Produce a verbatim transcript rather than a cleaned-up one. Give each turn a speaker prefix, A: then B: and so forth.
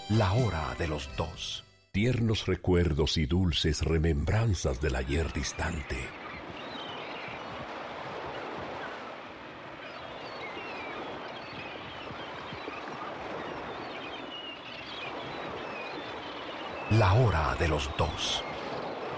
A: La hora de los dos. Tiernos recuerdos y dulces remembranzas del ayer distante. La hora de los dos.